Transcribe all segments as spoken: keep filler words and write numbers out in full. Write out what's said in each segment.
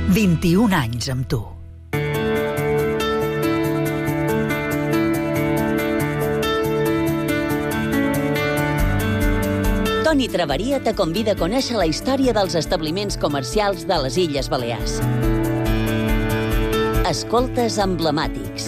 vint-i-un anys amb tu. Toni Traveria te convida a conèixer la història dels establiments comercials de les Illes Balears. Escoltes emblemàtics.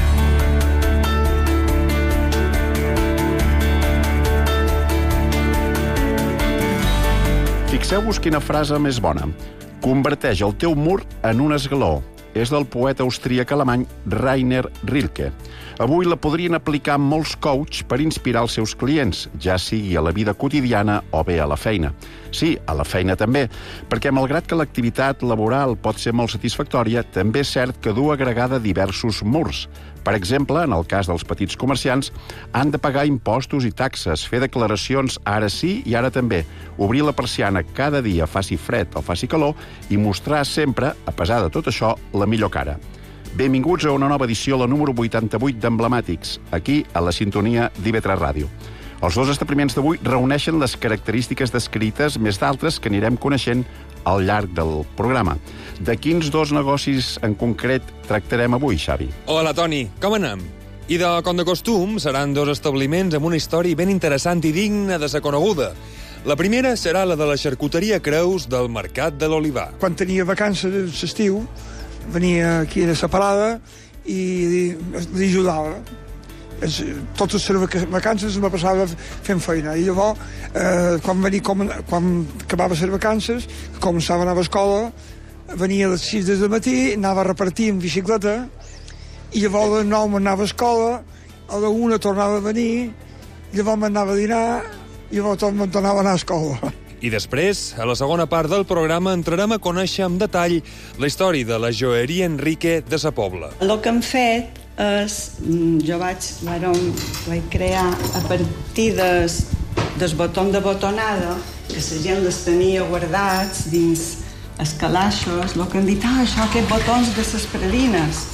Fixeu-vos quina frase més bona. Converteix el teu mur en un esgaló. És del poeta austríac alemany Rainer Rilke. Avui la podrien aplicar molts coach per inspirar els seus clients, ja sigui a la vida quotidiana o bé a la feina. Sí, a la feina també, perquè malgrat que l'activitat laboral pot ser molt satisfactòria, també és cert que du agregada diversos murs. Per exemple, en el cas dels petits comerciants, han de pagar impostos i taxes, fer declaracions ara sí i ara també, obrir la persiana cada dia, faci fred o faci calor, i mostrar sempre, a pesar de tot això, la millor cara. Benvinguts a una nova edició, la número vuitanta-vuit d'Emblemàtics, aquí a la sintonia d'I V tres Ràdio. Els dos establiments d'avui reuneixen les característiques descrites més d'altres que anirem coneixent al llarg del programa. De quins dos negocis en concret tractarem avui, Xavi? Hola, Toni, com anem? I de com de costum, seran dos establiments amb una història ben interessant i digna de ser coneguda. La primera serà la de la xarcuteria Creus del Mercat de l'Olivar. Quan tenia vacances d'estiu, venia aquí a la parada i li ajudava. Totes les vacances me passava fent feina. I llavors, eh, quan, venia, com, quan acabava les vacances, començava a anar a l'escola, venia a les sis del matí, anava a repartir en bicicleta, i llavors a les nou m'anava a l'escola, a la una tornava a venir, llavors m'anava a dinar, i llavors me'n tornava a anar a l'escola. I després, a la segona part del programa, entrarem a conèixer amb detall la història de la joieria Enrique de sa Pobla. El que hem fet és, jo vaig, vaig crear a partir des, des botons de botonada, que la gent les tenia guardats dins els calaixos, el que han dit, ah, això, aquests botons de les pralines.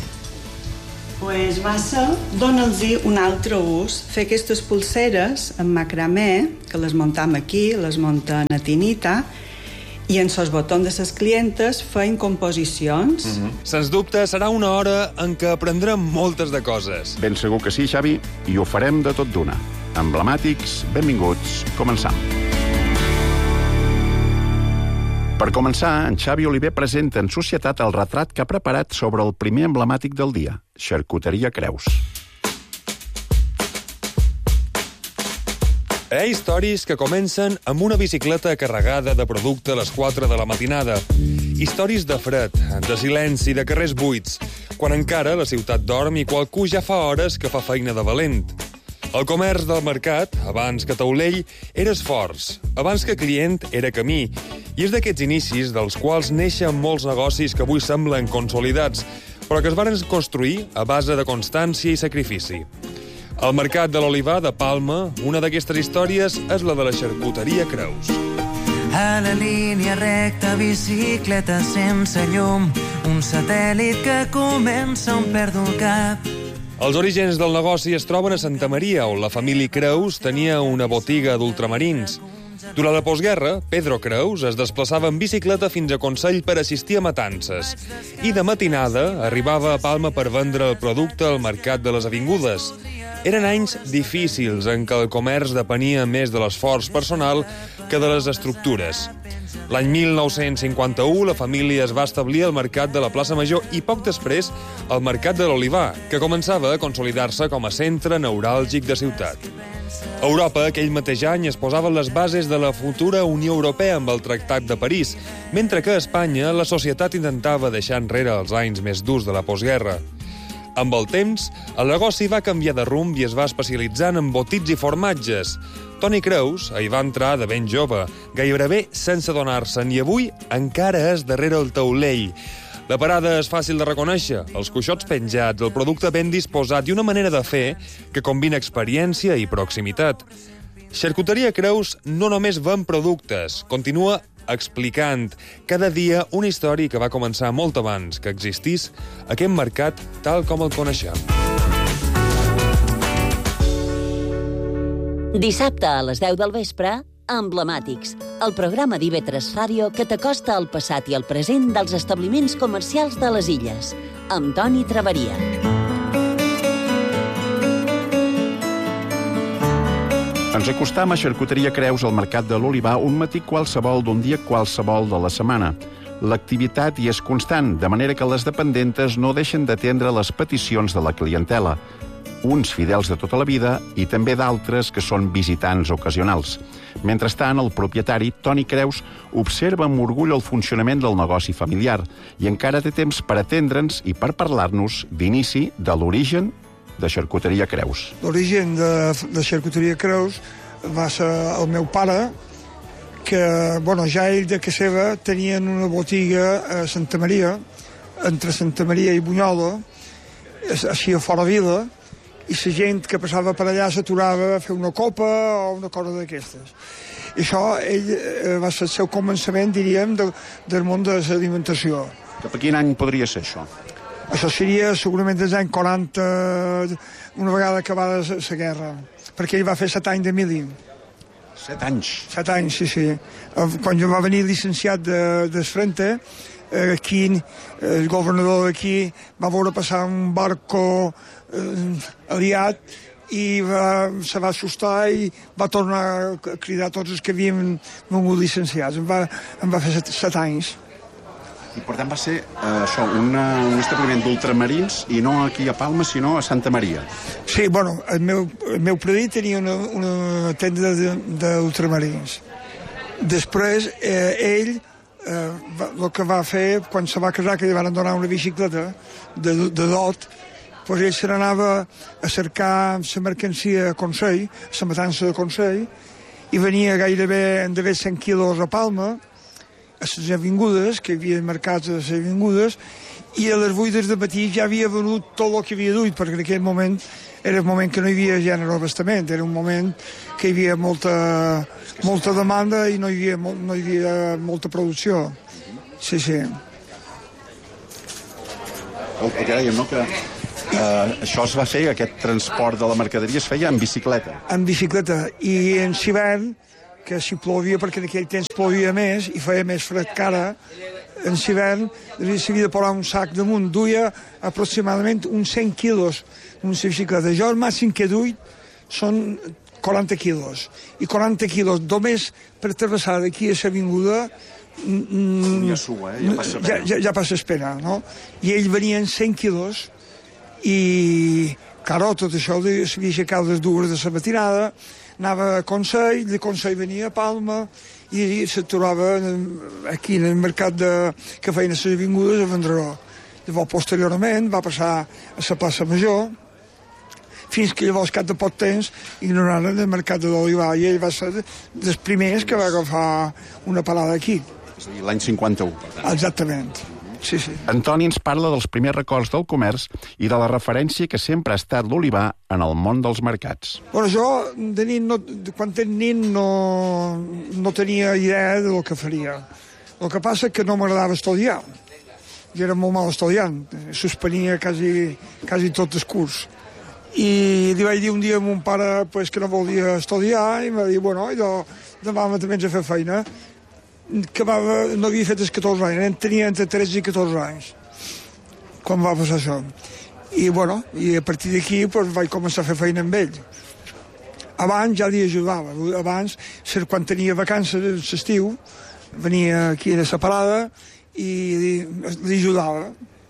Pues va ser donar-los un altre ús, fer aquestes pulseres en macramé, que les muntam aquí, les munten a tinita, i en els botons de les clientes feien composicions. Mm-hmm. Sens dubte, serà una hora en què aprendrem moltes de coses. Ben segur que sí, Xavi, i ho farem de tot d'una. Emblemàtics, benvinguts, començam. Per començar, en Xavi Oliver presenta en societat el retrat que ha preparat sobre el primer emblemàtic del dia, xarcuteria Creus. Hi ha històries que comencen amb una bicicleta carregada de producte a les quatre de la matinada. Històries de fred, de silenci, de carrers buits, quan encara la ciutat dorm i qualcú ja fa hores que fa feina de valent. El comerç del mercat, abans que taulell, era esforç, abans que client era camí, i és d'aquests inicis dels quals neixen molts negocis que avui semblen consolidats, però que es van construir a base de constància i sacrifici. Al Mercat de l'Olivar de Palma, una d'aquestes històries és la de la xarcuteria Creus. A la línia recta, bicicleta sense llum, un satèl·lit que comença on perdo el cap. Els orígens del negoci es troben a Santa Maria, on la família Creus tenia una botiga d'ultramarins. Durant la postguerra, Pedro Creus es desplaçava en bicicleta fins a Consell per assistir a matances i de matinada arribava a Palma per vendre el producte al mercat de les avingudes. Eren anys difícils en què el comerç depenia més de l'esforç personal que de les estructures. L'any mil nou-cents cinquanta-u la família es va establir al mercat de la plaça Major i poc després al mercat de l'Olivar, que començava a consolidar-se com a centre neuràlgic de ciutat. A Europa, aquell mateix any, es posaven les bases de la futura Unió Europea amb el Tractat de París, mentre que a Espanya la societat intentava deixar enrere els anys més durs de la postguerra. Amb el temps, el negoci va canviar de rumb i es va especialitzar en embotits i formatges. Toni Creus hi va entrar de ben jove, gairebé sense adonar-se'n, i avui encara és darrere el taulell. La parada és fàcil de reconèixer, els coixots penjats, el producte ben disposat i una manera de fer que combina experiència i proximitat. Xarcuteria Creus no només ven productes, continua explicant cada dia una història que va començar molt abans que existís aquest mercat tal com el coneixem. Dissabte a les deu del vespre, Emblemàtics, el programa d'I V tres Ràdio que t'acosta al passat i al present dels establiments comercials de les Illes, amb Toni Traveria. Ens acostam a Xarcuteria Creus al Mercat de l'Olivar un matí qualsevol d'un dia qualsevol de la setmana. L'activitat hi és constant, de manera que les dependentes no deixen d'atendre les peticions de la clientela. Uns fidels de tota la vida i també d'altres que són visitants ocasionals. Mentrestant, el propietari, Toni Creus, observa amb orgull el funcionament del negoci familiar i encara té temps per atendre'ns i per parlar-nos d'inici de l'origen de Xarcuteria Creus. L'origen de, de Xarcuteria Creus va ser el meu pare, que, bueno, ja ell de casa seva tenien una botiga a Santa Maria, entre Santa Maria i Bunyola, així a fora vila, i la gent que passava per allà s'aturava a fer una copa o una cosa d'aquestes. I això ell eh, va ser el seu començament, diríem, de, del món de l'alimentació. Cap a quin any podria ser això? Això seria segurament dels anys quaranta, una vegada acabada la guerra, perquè ell va fer set anys de mili. Set anys? Set anys, sí, sí. Quan jo va venir licenciat de, de Frente, aquí, el governador d'aquí va veure passar un barco eh, aliat i va, se va assustar i va tornar a cridar tots els que havíem vengut licenciats. Em va, em va fer set, set anys. I per tant va ser eh, això, una, un establiment d'ultramarins i no aquí a Palma, sinó a Santa Maria. Sí, bueno, el meu, el meu predit tenia una, una tenda d'ultramarins. Després, eh, ell, eh, va, el que va fer, quan se va casar, que li van donar una bicicleta de, de dot, doncs ell se n'anava a cercar la mercancia a Consell, la matança de Consell, i venia gairebé d'haver cent quilos a Palma, a les avingudes, que hi havia mercats a les avingudes, i a les vuit del matí ja havia venut tot el que havia duit, perquè en aquell moment era un moment que no hi havia gènere d'abastament, era un moment que hi havia molta, molta demanda i no hi havia, no hi havia molta producció. Sí, sí. El que dèiem, no?, que eh, això es va fer, aquest transport de la mercaderia es feia en bicicleta. En bicicleta, i en hivern, que si plovia, perquè en aquell temps plovia més i feia més fred que ara, en hivern s'havia de posar un sac damunt, duia aproximadament uns cent quilos en una bicicleta. Jo el màxim que duit són quaranta quilos, i quaranta quilos només per travessar d'aquí a l'avinguda ja sua, eh? Ja passa pena. Ja, ja, ja passa pena, no? I ell venia en cent quilos i, claro, tot això s'havia aixecat les dues de la matinada, anava a Consell, de Consell venia a Palma i se trobava aquí en el mercat de, que feien a les avingudes a Vendreró. Llavors, posteriorment, va passar a la plaça Major, fins que llavors, cap de poc temps, ignoraren el mercat de l'Olivar, i ell va ser dels primers que va agafar una parada aquí. És a dir, l'any cinquanta-u. Exactament. Sí, sí. Antoni ens parla dels primers records del comerç i de la referència que sempre ha estat l'Olivar en el món dels mercats. Bueno, jo, de nit, no, quan era nit, no, no tenia idea de lo que faria. El que passa és que no m'agradava estudiar. Jo era molt mal estudiant. Suspenia quasi, quasi tot el curs. I li vaig dir un dia a mon pare pues, que no volia estudiar i em va dir, bueno, jo demà també ens a fer feina. Que va, no havia fet els catorze anys, tenia entre tretze i catorze anys quan va passar això. I, bueno, i a partir d'aquí pues, vaig començar a fer feina amb ell. Abans ja li ajudava. Abans, quan tenia vacances a l'estiu, venia aquí a la parada i li, li ajudava.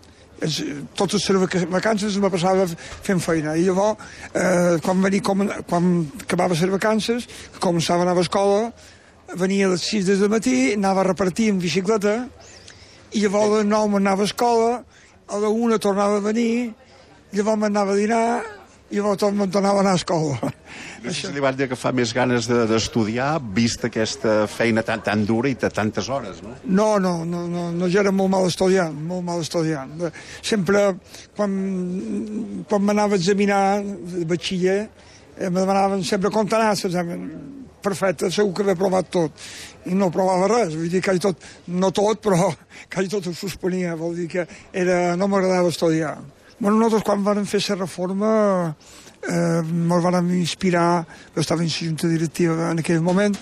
Totes les vacances me passava fent feina. I llavors, eh, quan, venia, quan acabava les vacances, començava a anar a l'escola, venia a les sis del matí, anava a repartir en bicicleta, i llavors a les nou m'anava a escola, a la una tornava a venir, llavors m'anava a dinar, i llavors me'n tornava a anar a escola. No sé si li van dir que fa més ganes d'estudiar, vista aquesta feina tan, tan dura i de tantes hores, no? No, no, no, no, no, jo era molt mal estudiant, molt mal estudiant. Sempre, quan, quan m'anava a examinar de batxiller, em demanaven sempre com t'anaves l'examen. Perfecte, segur que havia provat tot. I no provava res, vull dir, quasi tot, no tot, però quasi tot ho suspenia, vol dir que era, no m'agradava estudiar. Bueno, nosaltres quan vam fer la reforma eh, ens vam inspirar, jo estava en la junta directiva en aquell moment,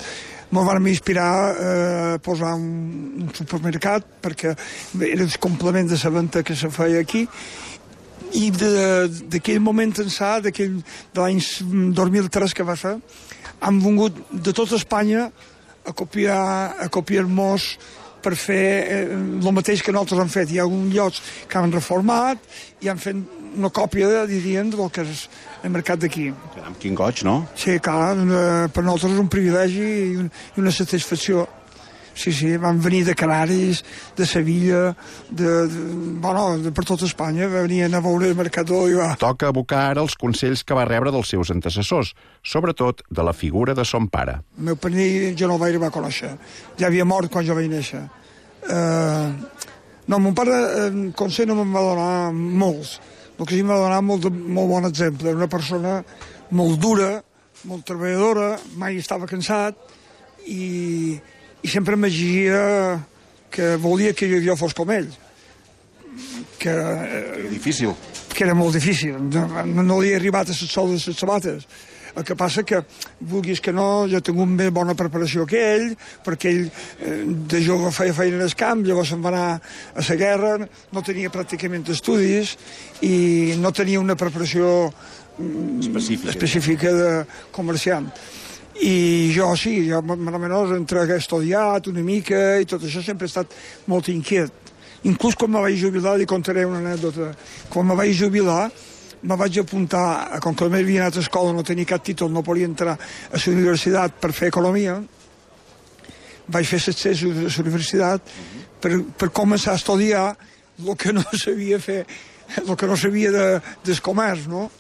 Ens vam inspirar a posar un, un supermercat perquè era el complement de la venda que se feia aquí, i d'aquell moment ençà, d'aquell de l'any dos mil tres que va fer, han vingut de tota Espanya a copiar, a copiar-nos per fer el mateix que nosaltres hem fet. Hi ha alguns llocs que han reformat i han fet una còpia, dirien, del que és el mercat d'aquí. Caram, quin goig, no? Sí, clar, per nosaltres és un privilegi i una satisfacció. Sí, sí, van venir de Canaris, de Sevilla, de, de, bueno, de per tota Espanya, venien a veure el Mercador i va... Toca abocar ara els consells que va rebre dels seus antecessors, sobretot de la figura de son pare. El meu paní jo no el vaig arribar a conèixer. Ja havia mort quan jo vaig néixer. Uh, no, mon pare, en consell no me'n va donar molts. El que sí m'ha donat molt, molt bon exemple. Era una persona molt dura, molt treballadora, mai estava cansat i... i sempre m'exigia que volia que jo fos com ell. Que, era difícil. Que era molt difícil. No, no li he arribat a les soles de les sabates. El que passa que, vulguis que no, jo tinc una més bona preparació que ell, perquè ell eh, de jove feia feina en el camp, llavors se'n va anar a la guerra, no tenia pràcticament estudis i no tenia una preparació específica, específica de comerciant. I jo sí, jo menys entre que he estudiat una mica i tot això sempre he estat molt inquiet. Inclús quan me vaig jubilar, li contaré una anècdota, quan me vaig jubilar me vaig apuntar, com que només havia anat a escola, no tenia cap títol, no podia entrar a la universitat per fer economia, vaig fer l'accés a la universitat per, per començar a estudiar el que no sabia fer, el que no sabia de, del comerç, no?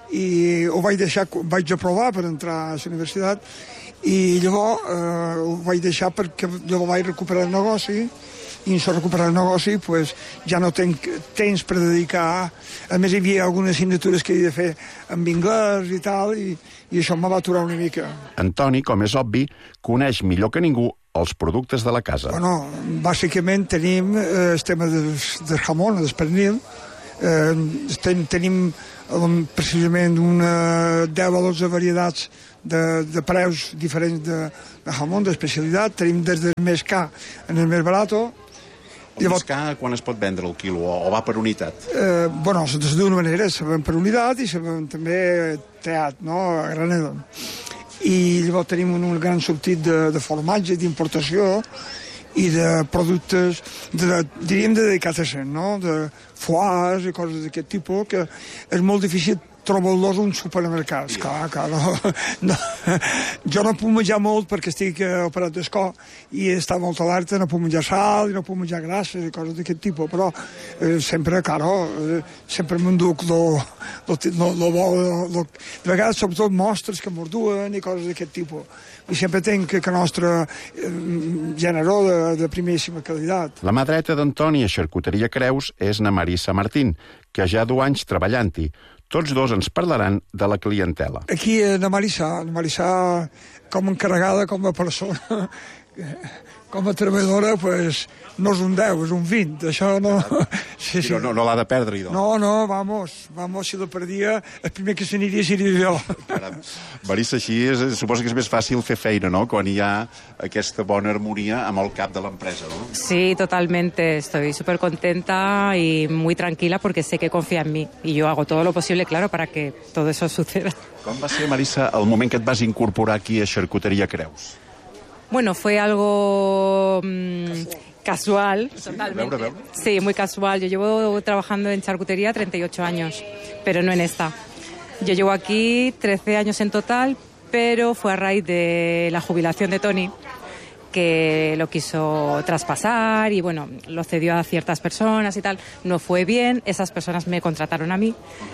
I ho vaig deixar, vaig aprovar per entrar a la universitat i llavors eh, ho vaig deixar perquè jo vaig recuperar el negoci i en recuperar el negoci pues, ja no tenc temps per dedicar. A més hi havia algunes assignatures que havia de fer en anglès i tal i, i això em va aturar una mica. Antoni, com és obvi, coneix millor que ningú els productes de la casa. Bueno, bàsicament tenim eh, el tema del, del jamón, del pernil. Eh, ten, tenim precisament una deu o dotze varietats de, de preus diferents de, de jamón, d'especialitat. Tenim des del més car en el més barato. El més car quan es pot vendre el quilo o, o va per unitat? Eh, bueno, d'una manera se ven per unitat i se ven també teat, no?, a granel. I llavors tenim un, un gran sortit de, de formatge, d'importació i de productes, de, diríem, de delicatessen, no?, de foies i coses d'aquest tipus, que és molt difícil trobar-los a un supermercat. Yeah. Clar, clar, no, no. Jo no puc menjar molt perquè estic operat d'escó i està molt alerta, no puc menjar sal i no puc menjar grasses i coses d'aquest tipus, però eh, sempre, claro, eh, sempre m'enduc lo, lo, lo, lo bo, lo, lo, de vegades sobretot mostres que morduen i coses d'aquest tipus. I sempre tenc que, que nostre eh, gènere de, de primíssima qualitat. La mà dreta d'Antoni a Xarcuteria Creus és na Marissa Martín, que ja du anys treballant-hi. Tots dos ens parlaran de la clientela. Aquí, na Marissa, na Marissa, com a encarregada, com a persona, com a treballadora, pues, no és un deu, és un vint. Això no... Sí, sí. No, no, no l'ha de perdre, idò. No, no, vamos, vamos, si la perdia, el primer que s'aniria seria jo. Caram. Marissa, així és, suposo que és més fàcil fer feina, ¿no?, quan hi ha aquesta bona harmonia amb el cap de l'empresa, ¿no? Sí, totalmente. Estoy súper contenta y muy tranquila porque sé que confía en mí. Y yo hago todo lo posible, claro, para que todo eso suceda. Com va ser, Marissa, el moment que et vas incorporar aquí a Xarcuteria Creus? Bueno, fue algo mmm, casual. Sí, totalmente. Veure, veure. Sí, muy casual. Yo llevo trabajando en charcutería treinta y ocho años, pero no en esta. Yo llevo aquí trece años en total, pero fue a raíz de la jubilación de Tony, que lo quiso traspasar y, bueno, lo cedió a ciertas personas y tal. No fue bien, esas personas me contrataron a mí.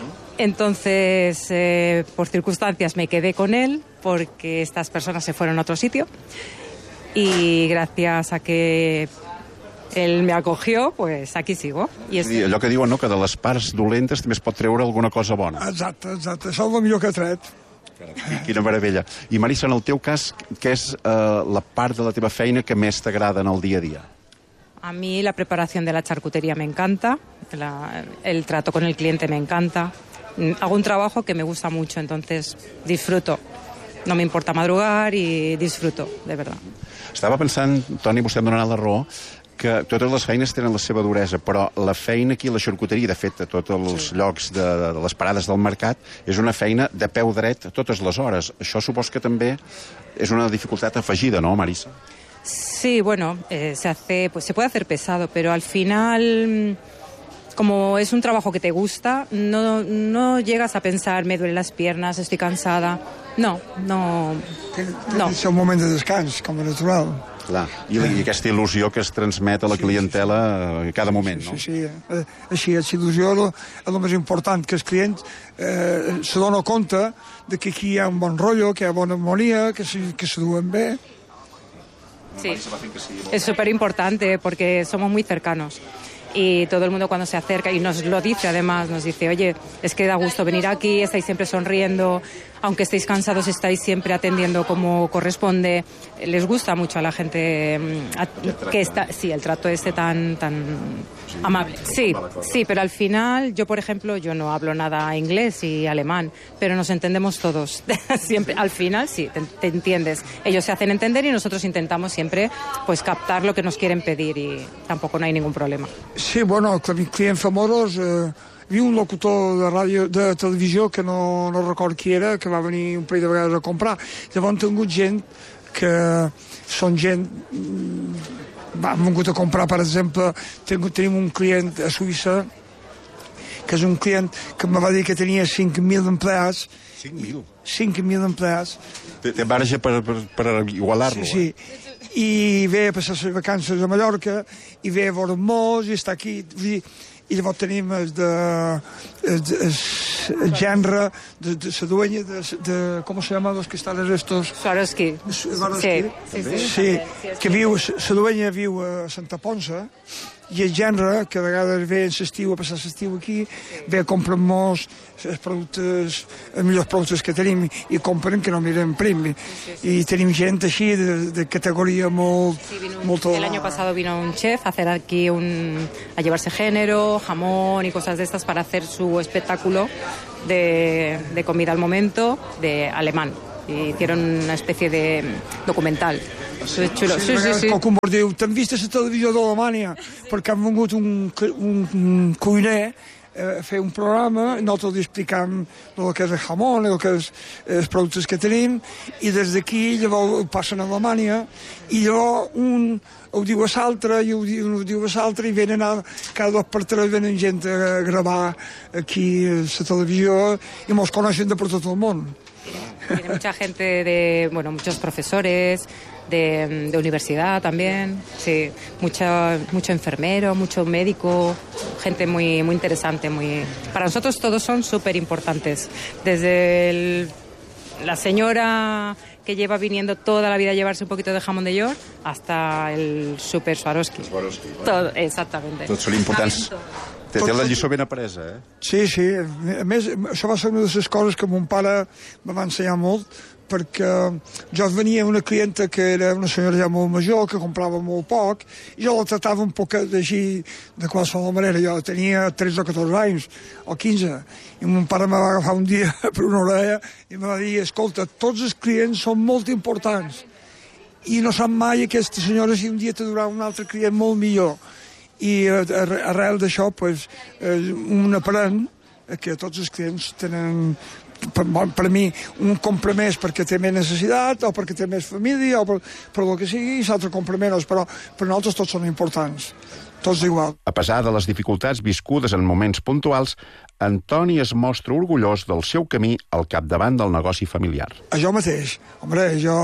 Entonces, eh, por circunstancias me quedé con él, porque estas personas se fueron a otro sitio. Y gracias a que él me acogió, pues aquí sigo. I és... Allò que diuen, no?, que de les parts dolentes també es pot treure alguna cosa bona. Exacte, exacte. Això és el millor que he tret. Quina meravella. I Marissa, en el teu cas, què és eh, la part de la teva feina que més t'agrada en el dia a dia? A mí la preparación de la charcutería me encanta, la, el trato con el cliente me encanta. Hago un trabajo que me gusta mucho, entonces disfruto. no me importa madrugar y disfruto, de verdad. Estava pensant, Toni, vostè em donarà la raó, que totes les feines tenen la seva duresa, però la feina aquí a la xarcuteria, de fet, a tots els sí. llocs de, de les parades del mercat, és una feina de peu dret a totes les hores. Això supos que també és una dificultat afegida, ¿no, Marisa? Sí, bueno, eh, se hace, pues se puede hacer pesado, pero al final, como es un trabajo que te gusta, no, no llegas a pensar, me duelen las piernas, estoy cansada. No, no, no. És un moment de descans, com a natural. Clar, i, i aquesta il·lusió que es transmet a la clientela a cada moment, no? Sí, sí, sí. Així, aquesta il·lusió és el més important, que el client eh, se dona compte de que aquí hi ha un bon rotllo, que hi ha bona harmonia, que se, que se duen bé. Sí, es súper importante porque somos muy cercanos. Y todo el mundo cuando se acerca, y nos lo dice además, nos dice, oye, es que da gusto venir aquí, estáis siempre sonriendo, aunque estéis cansados, estáis siempre atendiendo como corresponde. Les gusta mucho a la gente a, que está, sí, el trato este tan, tan amable. Sí, sí, pero al final, yo por ejemplo, yo no hablo nada inglés y alemán, pero nos entendemos todos. Siempre, al final sí, te, te entiendes. Ellos se hacen entender y nosotros intentamos siempre pues captar lo que nos quieren pedir y tampoco no hay ningún problema. Sí, bueno, clients famosos, eh, hi havia un locutor de ràdio, de televisió, que no, no record qui era, que va venir un parell de vegades a comprar. Llavors han tingut gent que són gent... Han vingut a comprar, per exemple, tenim un client a Suïssa, que és un client que em va dir que tenia cinc mil empleats. cinc mil? cinc mil empleats. Té marge per, per, per igualar-lo. Sí, sí. I ve a passar les vacances a Mallorca, i ve a veure molts, i està aquí. I llavors tenim el, de, el, el, el gènere de, de la dueña de, de... Com se llama los que estan estos? Swarovski. Swarovski. Sí, sí, sí. Sí, que viu, la dueña viu a Santa Ponsa, i el gènere, que a vegades ve en l'estiu a passar l'estiu aquí, ve a comprar molts els productes, els millors productes que tenim, i compren que no miren prim. I, i tenim gent així de, de categoria molt... Sí, un, molt el año pasado vino un chef a hacer aquí un... a llevarse género, jamón y cosas de estas para hacer su espectáculo de, de comida al momento de alemán. Y hicieron una especie de documental. Sí, xulo. Sí, sí, sí. Qualcú em diu, t'han vist a la televisió d'Alemanya? Perquè han vingut un, un, un cuiner a fer un programa, nosaltres li explicam el que és el jamón, el que és els productes que tenim, i des d'aquí llavors ho passen a Alemanya, i llavors un ho diu a l'altre, i ho diu, ho diu a l'altre, i venen a, cada dos per tres venen gent a gravar aquí a la televisió, i mos coneixen de per tot el món. Viene mucha gente de, bueno, muchos profesores de, de universidad también, sí, mucho, mucho enfermero, mucho médico, gente muy, muy interesante, muy... Para nosotros todos son súper importantes, desde el, la señora que lleva viniendo toda la vida a llevarse un poquito de jamón de york hasta el super Swarovski. Swarovski, bueno. Todo, exactamente. Tots són importants. Té, té la lliçó ben apresa, eh? Sí, sí. A més, això va ser una de les coses que mon pare me va ensenyar molt, perquè jo venia una clienta que era una senyora ja molt major, que comprava molt poc, i jo la tractava un poc d'així, de qualsevol manera. Jo tenia tretze o catorze anys, o quinze, i mon pare me va agafar un dia per una orella i me va dir, escolta, tots els clients són molt importants, i no sap mai aquesta senyora si un dia te durà un altre client molt millor. I arrel d'això, pues, un aprèn que tots els clients tenen, per, per mi, un compra més perquè té més necessitat, o perquè té més família, o per, per el que sigui, i l'altre compra menys, però per nosaltres tots són importants, tots igual. A pesar de les dificultats viscudes en moments puntuals, Antoni es mostra orgullós del seu camí al capdavant del negoci familiar. A jo mateix, home, jo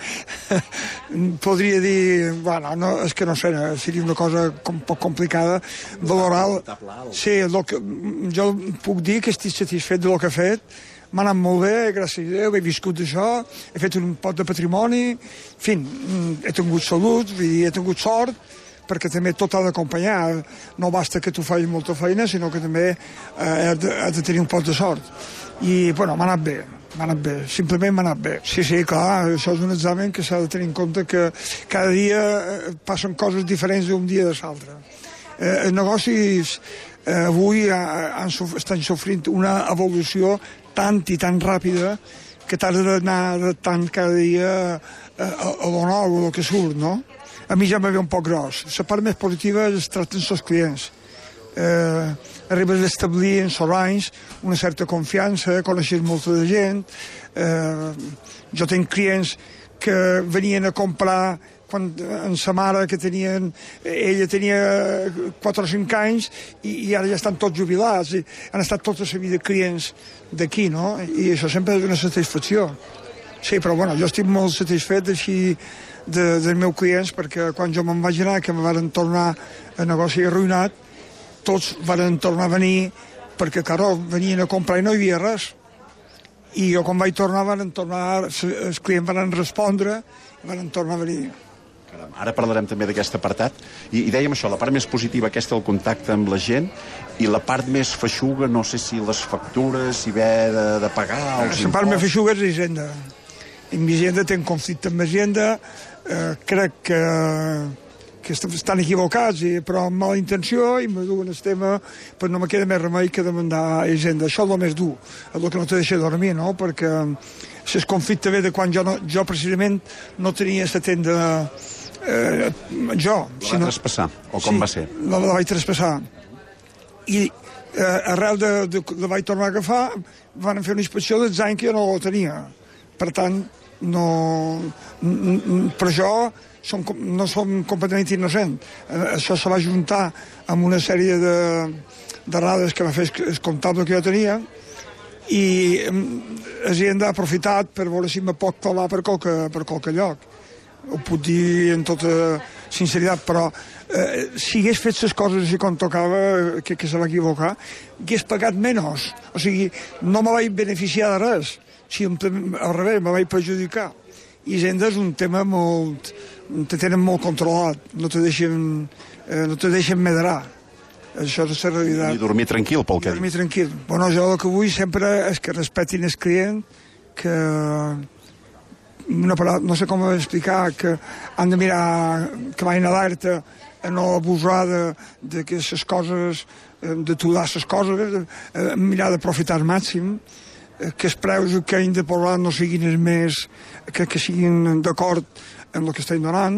podria dir, bueno, no, és que no sé, seria una cosa com, poc complicada, valorar... Sí, que, jo puc dir que estic satisfet del que he fet, m'ha anat molt bé, gràcies a Déu, he viscut d'això, he fet un pot de patrimoni, en fi, he tingut salut, vull dir, he tingut sort, perquè també tot ha d'acompanyar. No basta que tu facis molta feina, sinó que també eh, has, de, has de tenir un pot de sort. I, bueno, m'ha anat bé, m'ha anat bé, simplement m'ha anat bé. Sí, sí, clar, això és un examen que s'ha de tenir en compte que cada dia passen coses diferents d'un dia de l'altre. Eh, els negocis eh, avui han, estan sofrint una evolució tan i tan ràpida que t'has d'anar adaptant cada dia a, a, a lo nou, a lo que surt, no? A mi ja me ve un poc gros. La part més positiva és tractar amb els clients. Eh, arribes a establir en Soranys una certa confiança, coneixes molta de gent. Eh, jo tinc clients que venien a comprar quan, en sa mare, que tenien, ella tenia quatre o cinc anys i, i ara ja estan tots jubilats, i han estat tota la vida clients d'aquí, no? I això sempre és una satisfacció. Sí, però bueno, jo estic molt satisfet així de, dels meus clients, perquè quan jo me'n vaig anar, que me van tornar a negoci arruïnat, tots van tornar a venir, perquè, claro, venien a comprar i no hi havia res. I jo, quan vaig tornar, van tornar, els clients van respondre i van tornar a venir. Caram, ara parlarem també d'aquest apartat. I, I dèiem això, la part més positiva, aquesta del contacte amb la gent, i la part més feixuga, no sé si les factures, si haver de, de pagar els imposts... La part més feixuga és Hisenda. En Hisenda tenc conflicte amb Hisenda, eh, crec que, que estan equivocats, i, però amb mala intenció, i me duen el tema, però no me queda més remei que demandar Hisenda. Això és el més dur, és el que no te deixa dormir, no? Perquè el conflicte ve de quan jo, no, jo precisament no tenia la tenda... Eh, jo... La va traspassar, o com sí, va ser? La, la vaig traspassar. I eh, arrel de, de, de vaig tornar a agafar, van fer una inspecció dels anys que jo no ho tenia. Per tant, no... Per això som, no som completament innocent. Això se va juntar amb una sèrie de, de dades que va fer el comptable que jo tenia, i Hisenda ha aprofitat per veure si me pot colar per qualque, per qualque lloc. Ho puc dir en tota sinceritat, però eh, si hagués fet les coses així com tocava, que, que se va equivocar, hagués pagat menys. O sigui, no me vaig beneficiar de res, si al revés, me vaig perjudicar. I Hisenda és un tema molt... te tenen molt controlat, no te deixen, eh, no te deixen medrar. Això és la realitat. I dormir tranquil, pel que dius. Dormir tranquil. Bueno, jo el que vull sempre és que respectin el client, que... Una paraula, no sé com explicar, que han de mirar, que vagin alerta a no abusar de, de que les coses, de tudar les coses, a mirar d'aprofitar al màxim, que els preus que han de posar no siguin els més, que, que siguin d'acord amb el que estan donant,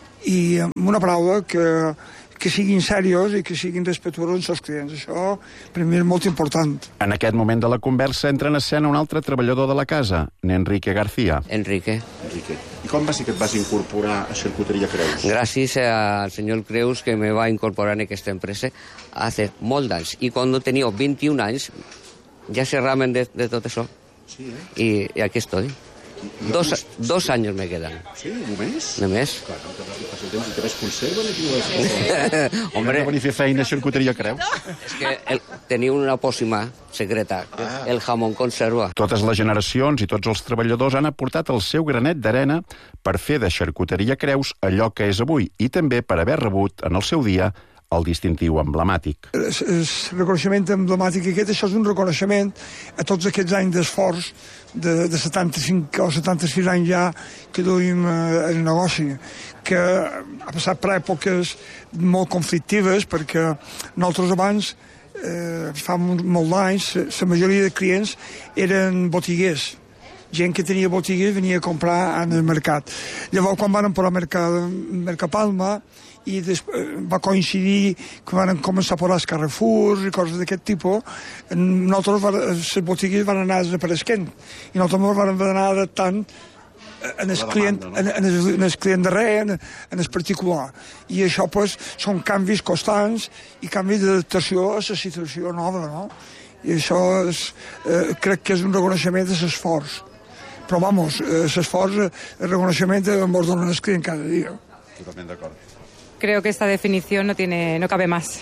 i amb una paraula que, que siguin serios i que siguin respectuosos amb els clients. Això per mi és molt important. En aquest moment de la conversa entra en escena un altre treballador de la casa, Enrique García. Enrique. Enrique. ¿Y cómo va ser que et vas incorporar a Charcutería Creus? Gracias al señor Creus, que me va a incorporar en esta empresa hace molt d'anys. Y cuando tenía veintiún años, ya se ramen de, de todo eso. Sí, eh? Y, y aquí estoy. Dos, dos años me quedan. Sí, només? Només. Clar, no, que passa el temps i que ves conserven aquí les... Hombre, no venir a fer feina a Charcutería Creus. És que el, tenia una pòssima secreta, ah. el jamón conserva. Totes les generacions i tots els treballadors han aportat el seu granet d'arena per fer de Charcutería Creus allò que és avui, i també per haver rebut en el seu dia el distintiu emblemàtic. El, el reconeixement emblemàtic aquest, això és un reconeixement a tots aquests anys d'esforç de, de setanta-cinc o setanta-sis anys ja que duim eh, el negoci, que ha passat per èpoques molt conflictives, perquè nosaltres abans, eh, fa molt d'anys, la majoria de clients eren botiguers. Gent que tenia botigues venia a comprar en el mercat. Llavors, quan van posar Mercat, Mercapalma, i després va coincidir que van començar a posar els Carrefours i coses d'aquest tipus, nosaltres, les botigues van anar desapareixent, i nosaltres vam anar adaptant en el client, en, en, el, en el client darrer, en, en el particular. I això, pues, són canvis constants i canvis d'adaptació a la situació nova, no? I això és, eh, crec que és un reconeixement de l'esforç. Però, vamos, l'esforç, el reconeixement ens donen el client cada dia. Totalment d'acord. Creo que esta definición no tiene, no cabe más.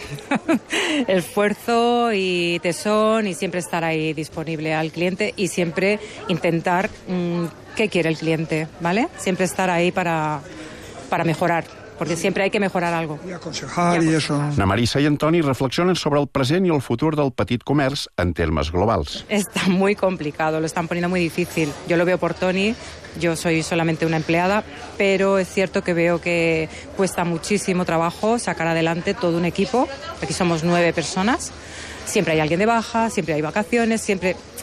Esfuerzo y tesón y siempre estar ahí disponible al cliente y siempre intentar mmm, qué quiere el cliente, ¿vale? Siempre estar ahí para, para mejorar, porque siempre hay que mejorar algo. Y aconsejar y eso. Na Marisa i Antoni reflexionen sobre el present i el futur del petit comerç en termes globals. Está muy complicado, lo están poniendo muy difícil. Yo lo veo por Toni, yo soy solamente una empleada, pero es cierto que veo que cuesta muchísimo trabajo sacar adelante todo un equipo. Aquí somos nueve personas, siempre hay alguien de baja, siempre hay vacaciones, siempre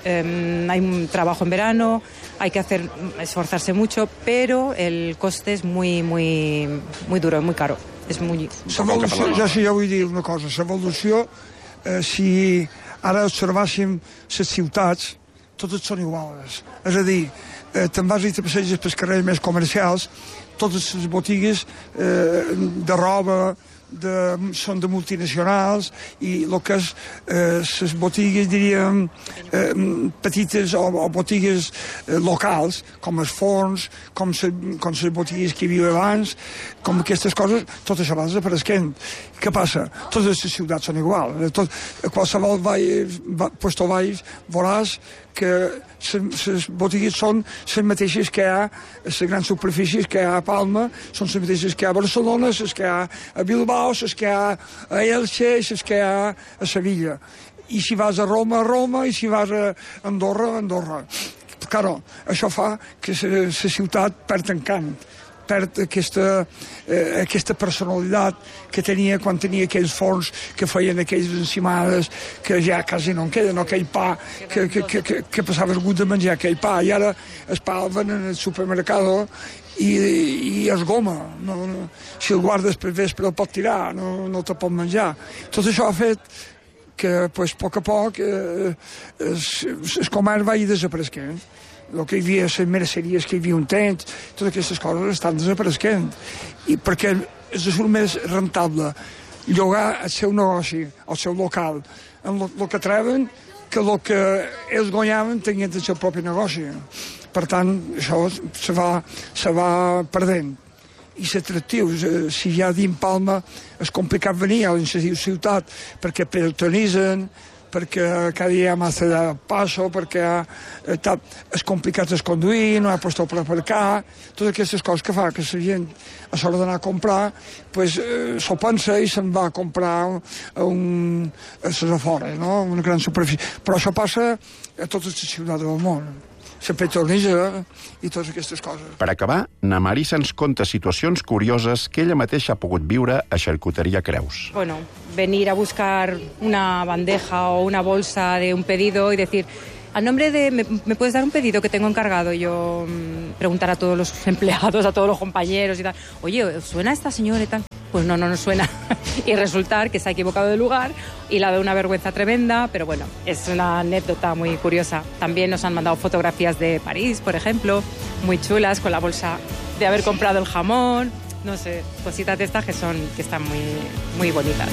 eh, hay un trabajo en verano, hay que hacer, esforzarse mucho, pero el coste es muy, muy, muy duro, muy caro. És muy... L'evolució, ja sí, jo vull dir una cosa, l'evolució, eh, si ara observàssim les ciutats, totes són iguals. És a dir, eh, te'n vas i te passeges pels carrers més comercials, totes les botigues eh, de roba, de, són de multinacionals, i el que és eh, les botigues, diríem, eh, petites o, o botigues eh, locals, com els forns, com les, com les botigues que hi havia abans, com aquestes coses, tot això va desapareixent. Què passa? Totes les ciutats són iguals. Tot, qualsevol puesto valls veuràs que les botigues són les mateixes que hi ha, les grans superfícies que hi ha a Palma, són les mateixes que hi ha a Barcelona, les que hi ha a Bilbao, les que hi ha a Elche, les que hi ha a Sevilla. I si vas a Roma, a Roma, i si vas a Andorra, a Andorra. Claro, això fa que la ciutat perd encant, perd aquesta, eh, aquesta personalitat que tenia quan tenia aquells forns que feien aquelles encimades que ja quasi no en queden, aquell pa que, que, que, que, que passava el gust de menjar aquell pa, i ara el pa el ven en el supermercat i, i és goma, no, no, si el guardes per vespre el pot tirar, no, no te pot menjar. Tot això ha fet que pues, a poc a poc eh, el comerç vagi desapareixent. El que hi havia, les merceries que hi havia un temps, totes aquestes coses estan desapareixent. I perquè és el més rentable llogar el seu negoci, el seu local, en el que treuen, que el que ells guanyaven tenien el seu propi negoci. Per tant, això se va, se va perdent. I l'atractiu, si ja dins Palma és complicat venir a la ciutat perquè peatonitzen, perquè cada dia hi ha massa de passo, perquè eh, és complicat de conduir, no hi ha lloc per aparcar, totes aquestes coses que fa que la gent, a l'hora d'anar a comprar, pues, eh, s'ho pensa i se'n va a comprar a, un, a les afores, no? Una gran superfície. Però això passa a totes les ciutats del món. La petonitza i totes aquestes coses. Per acabar, na Marisa ens conta situacions curioses que ella mateixa ha pogut viure a Charcutería Creus. Bueno, venir a buscar una bandeja o una bolsa de un pedido y decir, a nombre de, ¿me, ¿me puedes dar un pedido que tengo encargado? Y yo mmm, preguntar a todos los empleados, a todos los compañeros y tal, oye, ¿suena esta señora y tal? Pues no, no nos suena. Y resultar que se ha equivocado de lugar y le ha dado una vergüenza tremenda, pero bueno, es una anécdota muy curiosa. También nos han mandado fotografías de París, por ejemplo, muy chulas, con la bolsa de haber comprado el jamón, no sé, cositas de estas que, son, que están muy, muy bonitas.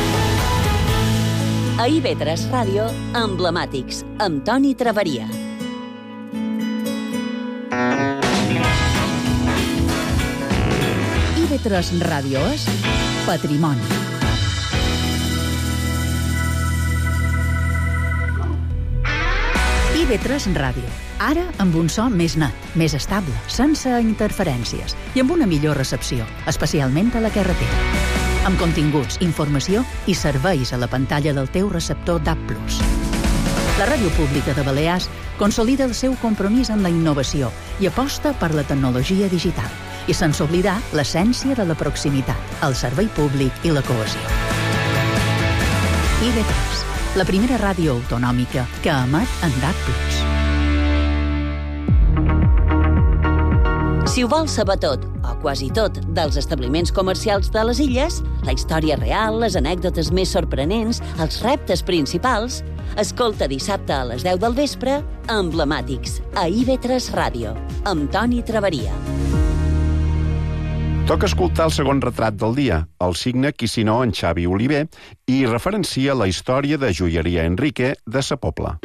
A I V tres Ràdio, Emblemàtics, amb Toni Traveria. I V tres Ràdio és Patrimoni. I V tres Ràdio. Ara amb un so més net, més estable, sense interferències i amb una millor recepció, especialment a la carretera. Amb continguts, informació i serveis a la pantalla del teu receptor D A B plus. La Ràdio Pública de Balears consolida el seu compromís amb la innovació i aposta per la tecnologia digital, i sense oblidar l'essència de la proximitat, el servei públic i la cohesió. I V tres, la primera ràdio autonòmica que emet en D A B plus. Si ho vols saber tot, o quasi tot, dels establiments comercials de les illes, la història real, les anècdotes més sorprenents, els reptes principals, escolta dissabte a les deu del vespre, Emblemàtics, a I V tres Ràdio, amb Toni Traveria. Toca escoltar el segon retrat del dia, el signe Qui si no, en Xavi Oliver, i referencia la història de joieria Enrique de Sa Pobla.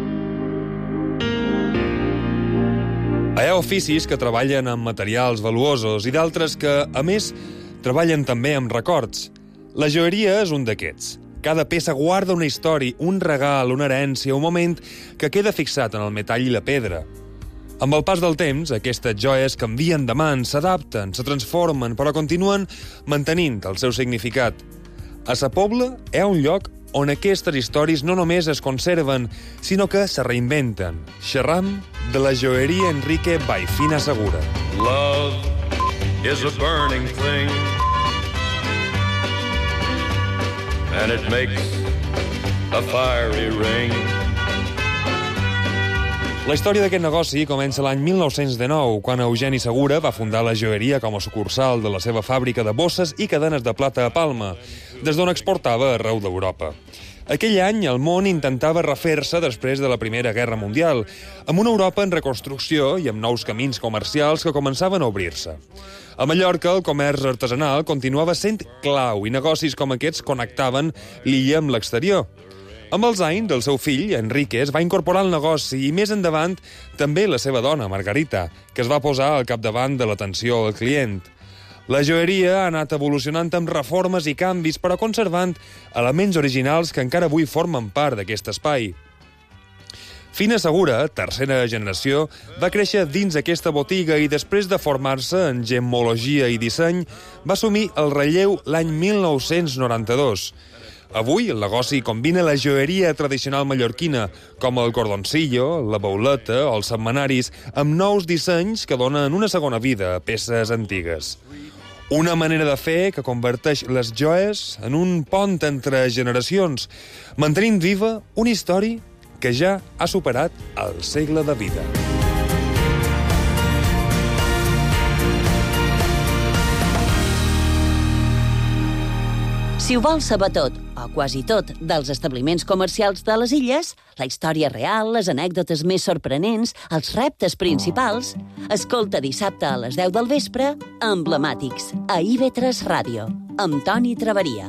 Hi ha oficis que treballen amb materials valuosos i d'altres que, a més, treballen també amb records. La joieria és un d'aquests. Cada peça guarda una història, un regal, una herència, un moment que queda fixat en el metall i la pedra. Amb el pas del temps, aquestes joies canvien de mans, s'adapten, se transformen, però continuen mantenint el seu significat. A Sa Pobla hi ha un lloc on aquestes històries no només es conserven, sinó que se reinventen. Xerram de la joieria Enrique by Fina Segura. Love is a burning thing, and it makes a fiery ring. La història d'aquest negoci comença l'any mil nou-cents dinou, quan Eugeni Segura va fundar la joieria com a sucursal de la seva fàbrica de bosses i cadenes de plata a Palma, des d'on exportava arreu d'Europa. Aquell any, el món intentava refer-se després de la Primera Guerra Mundial, amb una Europa en reconstrucció i amb nous camins comercials que començaven a obrir-se. A Mallorca, el comerç artesanal continuava sent clau i negocis com aquests connectaven l'illa amb l'exterior. Amb els anys, el seu fill, Enrique, es va incorporar al negoci i més endavant també la seva dona, Margarita, que es va posar al capdavant de l'atenció al client. La joieria ha anat evolucionant amb reformes i canvis, però conservant elements originals que encara avui formen part d'aquest espai. Fina Segura, tercera generació, va créixer dins aquesta botiga i després de formar-se en gemmologia i disseny, va assumir el relleu l'any mil nou-cents noranta-dos. Avui, el negoci combina la joieria tradicional mallorquina, com el cordoncillo, la bauleta o els setmanaris, amb nous dissenys que donen una segona vida a peces antigues. Una manera de fer que converteix les joies en un pont entre generacions, mantenint viva una història que ja ha superat el segle de vida. Si ho vols saber tot, o quasi tot, dels establiments comercials de les illes, la història real, les anècdotes més sorprenents, els reptes principals, escolta dissabte a les deu del vespre Emblemàtics, a I V tres Ràdio, amb Toni Traveria.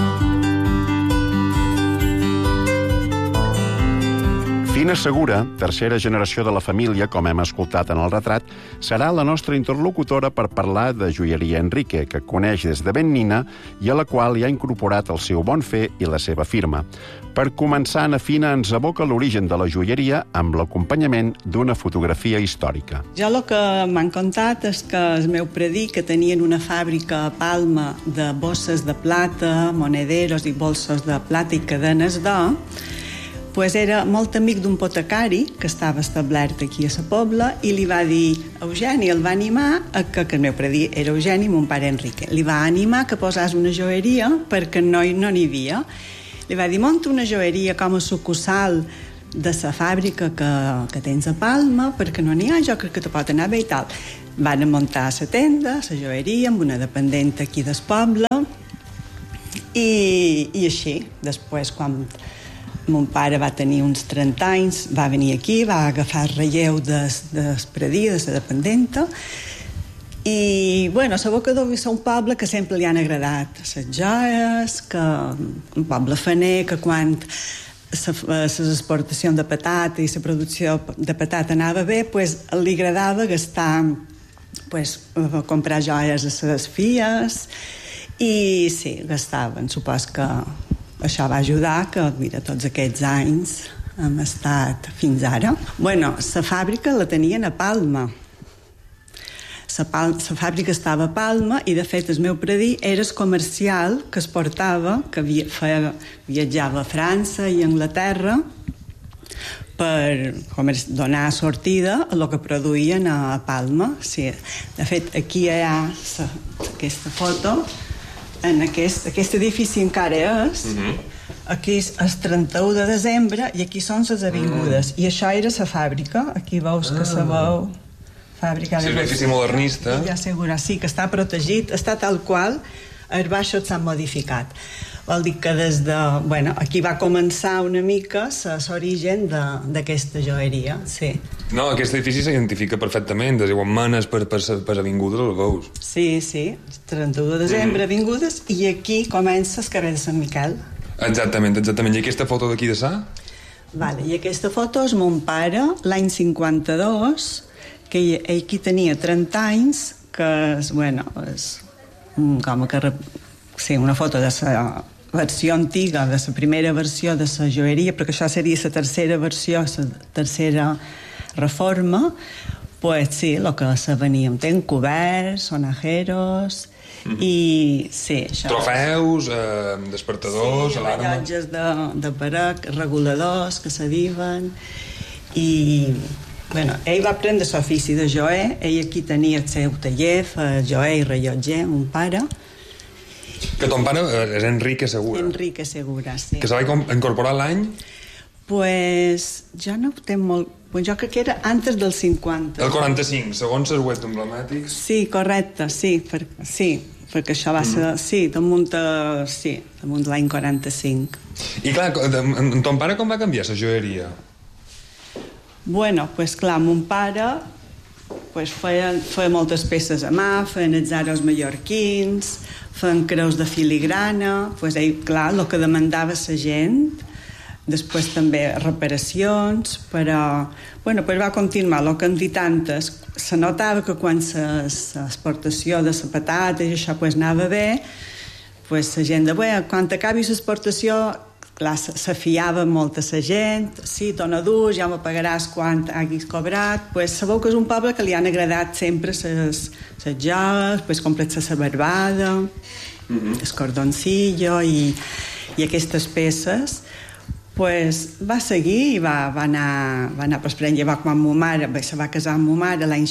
Fina Segura, tercera generació de la família, com hem escoltat en el retrat, serà la nostra interlocutora per parlar de joieria Enrique, que coneix des de ben nina i a la qual hi ha incorporat el seu bon fer i la seva firma. Per començar, na Fina ens aboca l'origen de la joieria amb l'acompanyament d'una fotografia històrica. Jo el que m'han contat és que el meu predí, que tenien una fàbrica a Palma de bosses de plata, monederos i bolsos de plata i cadenes d'or, pues era molt amic d'un potecari que estava establert aquí a la Pobla i li va dir, Eugeni, el va animar, a que, que el meu predí era Eugeni, mon pare Enrique, li va animar que posàs una joieria perquè no n'hi no havia. Li va dir, monta una joieria com a sucursal de la fàbrica que, que tens a Palma, perquè no n'hi ha, jo crec que te pot anar bé i tal. Van muntar la tenda, la joieria, amb una dependent aquí del poble, i, i així, després, quan mon pare va tenir uns trenta anys, va venir aquí, va agafar el relleu del de predí, de la dependenta, i, bueno, l'abocador és un poble que sempre li han agradat les joies, que un poble faner, que quan les exportacions de patata i la producció de patata anava bé, pues, li agradava gastar, pues, comprar joies a les filles, i sí, gastaven, supos que això va ajudar que, mira, tots aquests anys hem estat fins ara. Bueno, la fàbrica la tenien a Palma. La, pal la fàbrica estava a Palma i, de fet, el meu predí era el comercial que es portava, que via feia, viatjava a França i a Anglaterra per donar sortida a el que produïen a Palma. Sí. De fet, aquí hi ha sa, aquesta foto. En aquest, aquest edifici encara és, mm-hmm. Aquí és el trenta-u de desembre i aquí són les avingudes. Mm. I això era la fàbrica, aquí veus que se veu fàbrica de... Sí, l'edifici modernista. Ja segura, sí, que està protegit, està tal qual, els baixos s'han modificat. Vol dir que des de... Bueno, aquí va començar una mica l'origen d'aquesta joieria, sí. No, aquest edifici s'identifica perfectament, des quan manes per, per, per avingudes el veus. Sí, sí, trenta-u de desembre, mm. avingudes, i aquí comença el carrer de Sant Miquel. Exactament, exactament. I aquesta foto d'aquí de sa? Vale, i aquesta foto és mon pare, l'any cinquanta-dos, que ell aquí tenia trenta anys, que és, bueno, és com que... Sí, una foto de la versió antiga, de la primera versió de la joieria, perquè això seria la tercera versió, la tercera reforma, pues sí, el que se veníem, ten coberts, sonajeros, mm. i sí, això... Trofeus, eh, despertadors, sí, alarma... rellotges de, de parec, reguladors que se diuen, i... Bueno, ell va aprendre l'ofici de joer, ell aquí tenia el seu taller, joer i rellotger, un pare. Que ton pare és Enrique Segura. Enrique Segura, sí. Que se va incorporar l'any? Pues jo no ho tenc molt... Pues jo crec que era antes del cinquanta. El quaranta-cinc, segons els webs emblemàtics. Sí, correcte, sí, per, sí, perquè això va ser... Mm. Sí, damunt, de, sí, damunt de l'any quaranta-cinc. I clar, en ton pare com va canviar la joieria? Bueno, pues clar, mon pare pues, feia, feia moltes peces a mà, feien els aros mallorquins, feien creus de filigrana, pues, ell, clar, el que demandava la gent. Després també reparacions, però bueno, pues va continuar. El que en dit antes, se notava que quan l'exportació de la patata i això pues, anava bé, pues, la gent de, bé, quan acabi l'exportació, clar, se fiava molt a la gent, sí, dona dur, ja me pagaràs quan haguis cobrat, pues sabeu que és un poble que li han agradat sempre les jogues, pues compres la barbada, mm-hmm. el cordoncillo i, i aquestes peces. Pues va seguir i va, va anar, va anar prosperant. Llavors, quan ma mare se va casar amb ma mare l'any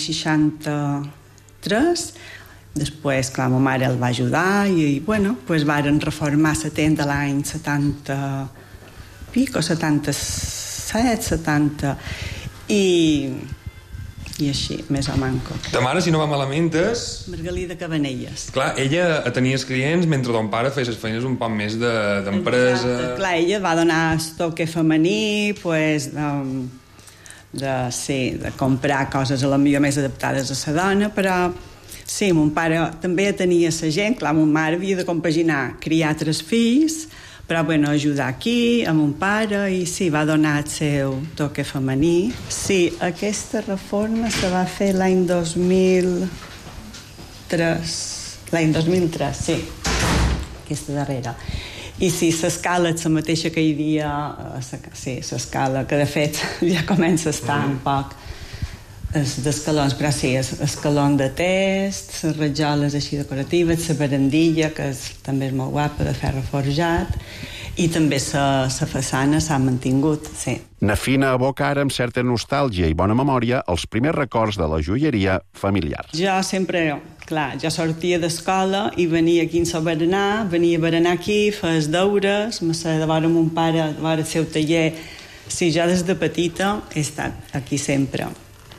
seixanta-tres, després, clar, ma mare el va ajudar i, bueno, pues varen reformar la tenda l'any setanta pico, setanta-set, setanta, i, i així, més o manco. Ta mare, si no va malament, és... Margalida Cabanelles. Clar, ella tenia els clients mentre ton pare feia les feines un poc més d'empresa... De, clar, ella va donar el toque femení, pues, de, de, sí, de comprar coses a la millor més adaptades a la dona, però sí, mon pare també tenia la gent, clar, mon mare havia de compaginar, criar tres fills, però bueno, ajudar aquí, a mon pare, i sí, va donar el seu toque femení. Sí, aquesta reforma se va fer l'any dos mil tres. L'any dos mil tres, sí. Aquesta darrera. I sí, l'escala és la mateixa que hi havia... Sí, l'escala, que de fet ja comença a estar un poc d'escalons, però sí, escalon de test, les rajoles així decoratives, la barandilla, que és, també és molt guapa, de ferro forjat, i també la façana s'ha mantingut, sí. N'afina aboca ara amb certa nostàlgia i bona memòria els primers records de la joieria familiar. Jo sempre, clar, jo sortia d'escola i venia aquí a berenar, venia a berenar aquí, feia els deures, me sé de vora mon pare, de vora el seu taller. Sí, jo des de petita he estat aquí sempre.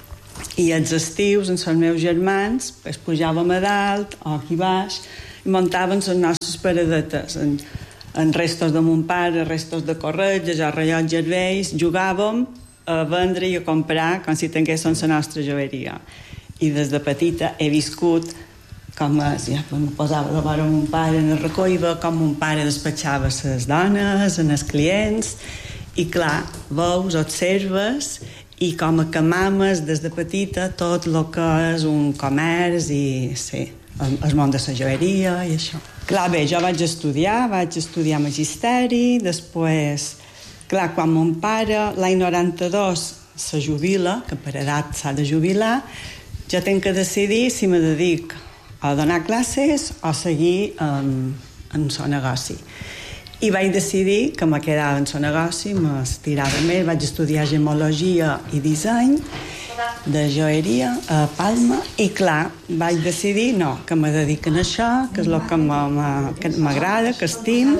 I els estius, amb els meus germans, pues, pujàvem a dalt o aquí baix i muntàvem les nostres paradetes en, en restos de mon pare, restos de corretges o rellotges vells, jugàvem a vendre i a comprar com si tinguéssim la nostra joieria. I des de petita he viscut com es, ja em posava de vora mon pare en el racó i veia com mon pare despatxava les dones, els clients, i clar, veus, observes, i com a que mames des de petita tot el que és un comerç i sí, el, el món de la joieria i això. Clar, bé, jo vaig estudiar, vaig estudiar magisteri, després, clar, quan mon pare l'any noranta-dos se jubila, que per edat s'ha de jubilar, jo tinc que decidir si me dedic a donar classes o seguir en, en el negoci. I vaig decidir que me quedava en el negoci, m'estirava més, vaig estudiar gemologia i disseny de joieria a Palma i clar, vaig decidir no, que me dediquen a això, que és el que m'agrada, que estim,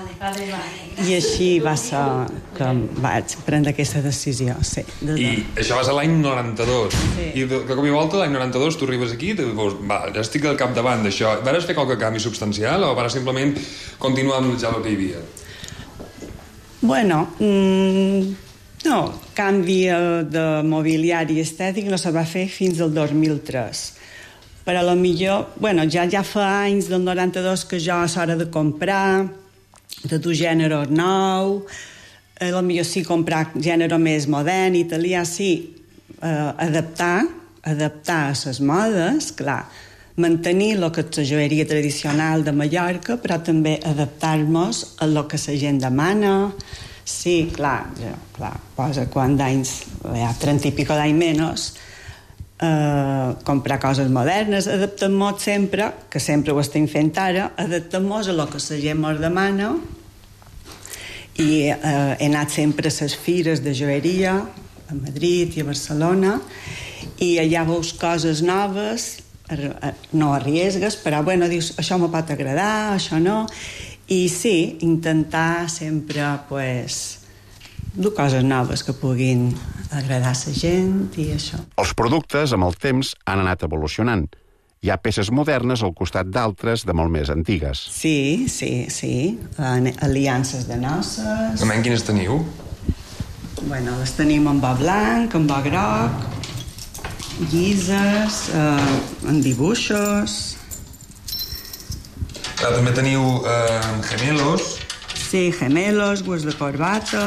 i així va ser que vaig prendre aquesta decisió, sí. I això va ser l'any noranta-dos. Sí. I de cop i volta, l'any noranta-dos, tu arribes aquí i dius, va, ja estic al capdavant d'això. Vares fer qualque canvi substancial o vares simplement continuar amb ja el que hi havia? Bueno, mmm, no, canvi de mobiliari estètic no se va fer fins al dos mil tres. Però a lo millor, bueno, ja, ja fa anys del noranta-dos que jo és hora de comprar, de dur gènere nou, a lo millor sí comprar gènere més modern, italià, sí, eh, adaptar, adaptar a les modes, clar, mantenir el que és la joieria tradicional de Mallorca, però també adaptar-nos a lo que la gent demana. Sí, clar, jo, clar, posa quant d'anys, ja trenta i pico d'any menys, eh, comprar coses modernes, adaptem-nos sempre, que sempre ho estem fent ara, adaptem-nos a lo que la gent ens demana, i eh, he anat sempre a les fires de joieria, a Madrid i a Barcelona, i allà veus coses noves, no arriesgues, però bueno, dius, això me pot agradar, això no, i sí, intentar sempre, pues, dur coses noves que puguin agradar a la gent i això. Els productes, amb el temps, han anat evolucionant. Hi ha peces modernes al costat d'altres de molt més antigues. Sí, sí, sí. Aliances de noces. Almenys quines teniu? Bueno, les tenim en bo blanc, en bo groc, llises, eh, en dibuixos. Clar, també teniu eh, gemelos. Sí, gemelos, guants de corbata.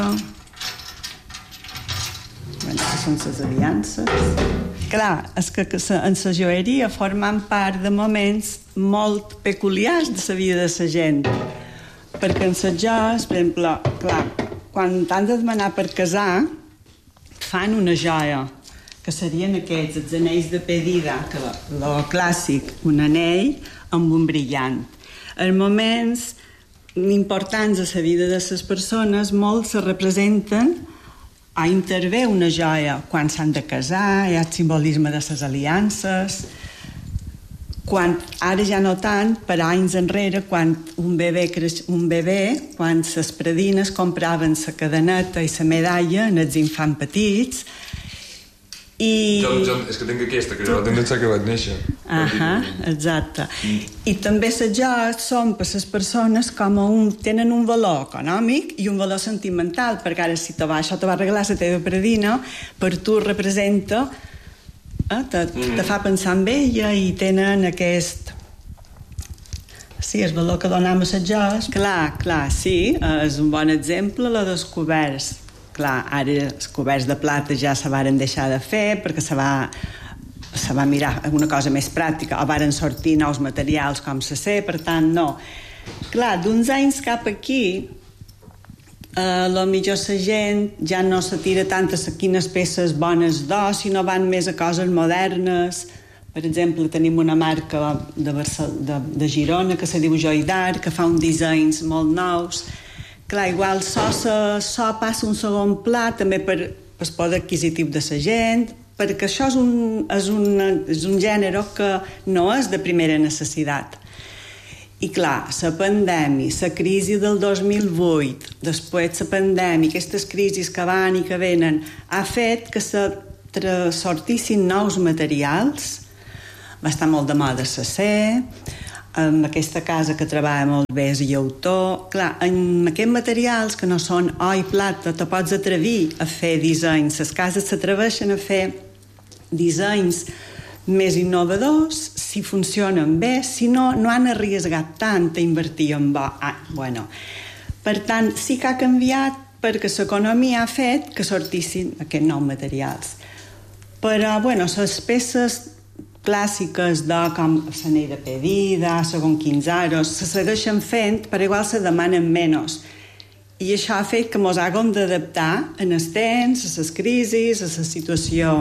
Bueno, són les aliances. Clar, és que, que en la joieria formen part de moments molt peculiars de la vida de la gent. Perquè en les joies, per exemple, clar, quan t'han de demanar per casar, fan una joia, que serien aquests, els anells de pedida, que el clàssic, un anell amb un brillant. En moments importants a la vida de les persones, molts se representen a intervé una joia quan s'han de casar, hi ha el simbolisme de les aliances, quan, ara ja no tant, per anys enrere, quan un bebè, creix, un bebè quan les predines compraven la cadeneta i la medalla en els infants petits, i... Jo, jo, és que tinc aquesta, que jo la tinc des que vaig néixer. Ahà, exacte. I també les joies són per les persones com un, tenen un valor econòmic i un valor sentimental, perquè ara si te va, això te va arreglar la teva predina, per tu representa, eh, te, te fa pensar en ella i tenen aquest... Sí, el valor que donem a les joies. Clar, clar, sí, és un bon exemple la dels coberts. Clar, ara els coberts de plata ja se varen deixar de fer perquè se va, se va mirar alguna cosa més pràctica o varen sortir nous materials com se sé, per tant, no. Clar, d'uns anys cap aquí, eh, lo millor la gent ja no se tira tant a quines peces bones d'or, sinó van més a coses modernes. Per exemple, tenim una marca de, Barcel de, de Girona que se diu Joidar, que fa uns dissenys molt nous. Clar, igual so, so passa un segon pla també per el poder adquisitiu de la gent, perquè això és un, és, un, és un gènere que no és de primera necessitat. I clar, la pandèmia, la crisi del dos mil vuit, després la pandèmia, aquestes crisis que van i que venen, ha fet que se sortissin nous materials. Va estar molt de moda l'acer, amb aquesta casa que treballa molt bé és llautó. Clar, amb aquests materials que no són or i plata te pots atrevir a fer dissenys. Les cases s'atreveixen a fer dissenys més innovadors si funcionen bé, si no, no han arriesgat tant a invertir en bo. Ah, bueno. Per tant, sí que ha canviat perquè l'economia ha fet que sortissin aquests nous materials. Però, bueno, les peces clàssiques de com l'anell de pedida, segon quins aros, se segueixen fent, però igual se demanen menys. I això ha fet que ens haguem d'adaptar en els temps, a les crisis, a la situació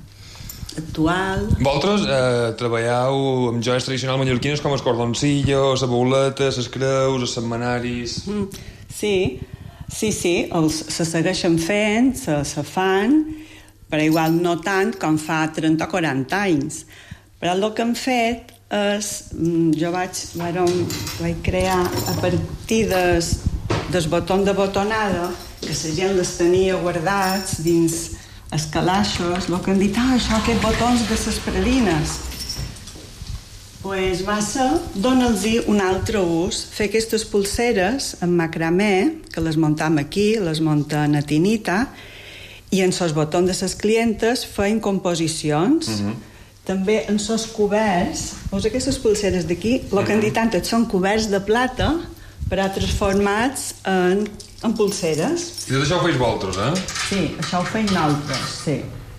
actual. Vosaltres eh, treballeu amb joies tradicionals mallorquines com el cordoncillo, la bauleta, les creus, els setmanaris... Mm, sí, sí, sí, els, se segueixen fent, se, se fan, però igual no tant com fa trenta o quaranta anys. Però el que hem fet és... Jo vaig, bueno, vaig crear a partir des, des botons de botonada, que la gent les tenia guardats dins els calaixos, el que han dit, ah, això, aquests botons de les pralines. Pues va ser donar-los un altre ús, fer aquestes pulseres en macramé, que les muntam aquí, les munta na tinita, i en els botons de les clientes feien composicions. Mm-hmm. També en els coberts, doncs aquestes pulseres d'aquí, el que han dit tant són coberts de plata, però transformats en, en pulseres. I tot això ho feis vosaltres, eh? Sí, això ho feim nosaltres, sí.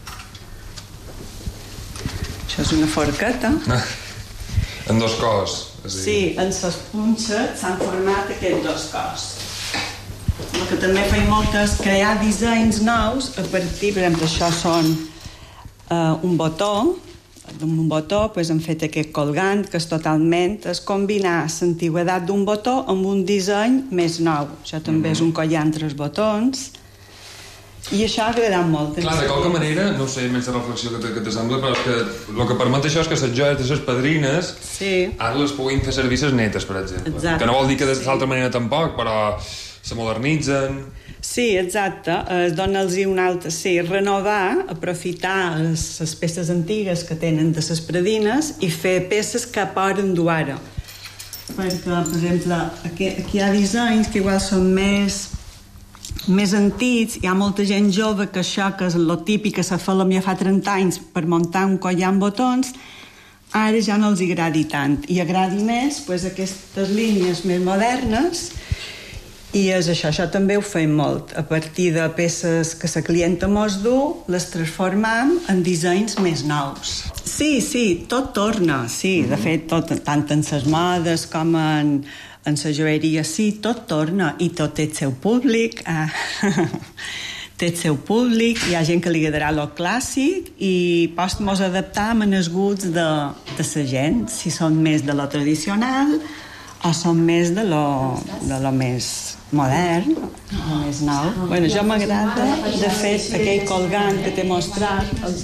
Això és una forqueta. En dos cos. Sí, en les punxes s'han format aquests dos cos. El que també feim molt és crear dissenys nous a partir, per exemple, això són uh, un botó, d'un botó pues, hem fet aquest colgant que és totalment és combinar l'antigüedat d'un botó amb un disseny més nou. Això també mm-hmm. és un collar entre els botons i això ha agradat molt. Clar, de qualque manera, no sé més de reflexió que, que t'assembla, però és que el que permet això és que les joies de les padrines sí. ara les puguin fer servir les netes, per exemple. Exacte. Que no vol dir que de l'altra sí. manera tampoc, però Se modernitzen... Sí, exacte. Es dona-los un altre... Sí, renovar, aprofitar les, les peces antigues que tenen de les predines i fer peces que poden dur ara. Perquè, per exemple, aquí, aquí hi ha dissenys que igual són més... més antics, hi ha molta gent jove que això, que és el típic que se fa ja fa trenta anys per muntar un collar amb botons, ara ja no els agradi tant. I agradi més pues, aquestes línies més modernes, i és això, això també ho fem molt. A partir de peces que la clienta mos du, les transformam en dissenys més nous. Sí, sí, tot torna, sí, de fet, tot, tant en les modes com en... en la joieria, sí, tot torna i tot té el seu públic, ah. té el seu públic, hi ha gent que li agradarà lo clàssic i pots mos adaptar amb els gusts de, de la gent, si són més de lo tradicional o són més de lo, de lo més modern, lo més nou. Bueno, jo m'agrada, de fet, aquell colgant que t'he mostrat, el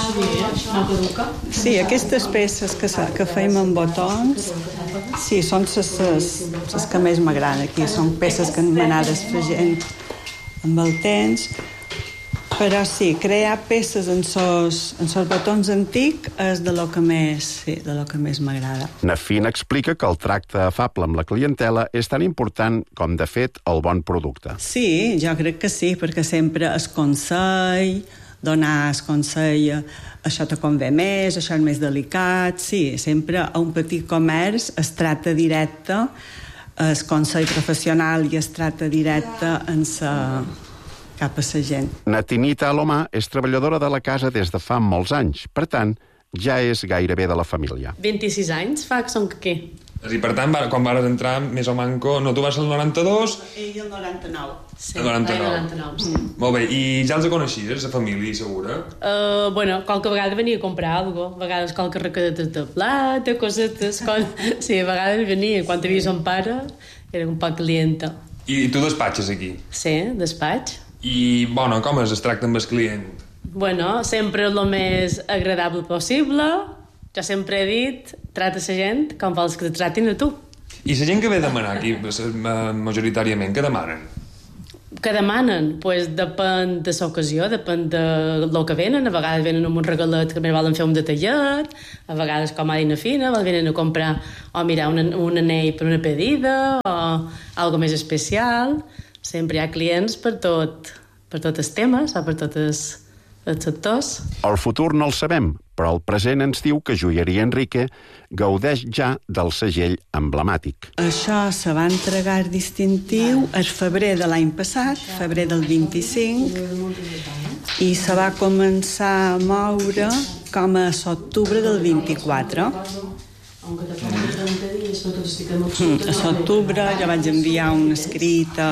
tros... Sí, aquestes peces que, que feim amb botons, sí, són les, les, les que més m'agrada aquí, són peces que m'han anat desfregent amb el temps, però sí, crear peces en sos, en sos botons antics és de lo que més, sí, de lo que més m'agrada. Nafina explica que el tracte afable amb la clientela és tan important com, de fet, el bon producte. Sí, jo crec que sí, perquè sempre es consell, donar el consell, això te convé més, això és més delicat, sí, sempre a un petit comerç es tracta directe, el consell professional i es tracta directe en sa... cap a la gent. Natinita Alomà és treballadora de la casa des de fa molts anys. Per tant, ja és gairebé de la família. vint-i-sis anys fa que som que què? I per tant, quan vas entrar més o manco... No, tu vas al noranta-dos... Ell el noranta-nou. Sí, el noranta-nou. noranta-nou, sí. Mm. Molt bé, i ja els coneixies, la família, segura? Uh, bueno, qualque vegada venia a comprar alguna cosa. A vegades qualque recadetes de plata, cosetes... Quan... Sí, a vegades venia. Quan havia son pare, era un poc clienta. I tu despatxes aquí? Sí, despatx. I, bueno, com es tracta amb el client? Bueno, sempre el més agradable possible. Jo sempre he dit, trata la gent com vols que te tratin a tu. I la gent que ve a demanar aquí, majoritàriament, què demanen? Què demanen? Pues depèn de l'ocasió, depèn de lo que venen. A vegades venen amb un regalet que més volen fer un detallet, a vegades, com ha dit Nafina, venen a comprar o mirar un, un anell per una pedida o algo més especial. Sempre hi ha clients per tot, per tots els temes o per tots els, els sectors. El futur no el sabem, però el present ens diu que Joieria Enrique gaudeix ja del segell emblemàtic. Això se va entregar distintiu el febrer de l'any passat, febrer del vint-i-cinc, i se va començar a moure com a l'octubre del vint-i-quatre. Mm, a l'octubre jo vaig enviar un escrit a,